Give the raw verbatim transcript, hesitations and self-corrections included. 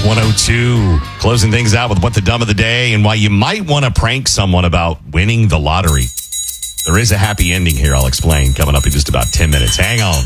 one oh two. Closing things out with what the dumb of the day and why you might want to prank someone about winning the lottery. There is a happy ending here, I'll explain, coming up in just about ten minutes. Hang on.